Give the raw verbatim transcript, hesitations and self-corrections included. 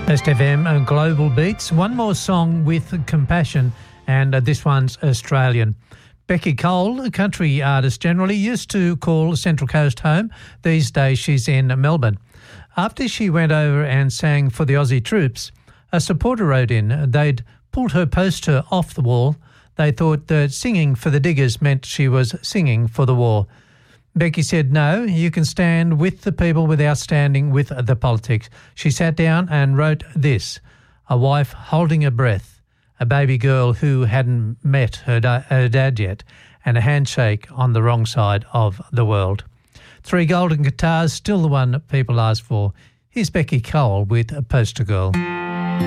Best F M and Global Beats. One more song with compassion, and uh, this one's Australian. Becky Cole, a country artist generally, used to call Central Coast home. These days she's in Melbourne. After she went over and sang for the Aussie troops, a supporter wrote in they'd pulled her poster off the wall. They thought that singing for the diggers meant she was singing for the war. Becky said, no, you can stand with the people without standing with the politics. She sat down and wrote this: a wife holding her breath, a baby girl who hadn't met her, da- her dad yet, and a handshake on the wrong side of the world. Three golden guitars, still the one people ask for. Here's Becky Cole with Poster Girl.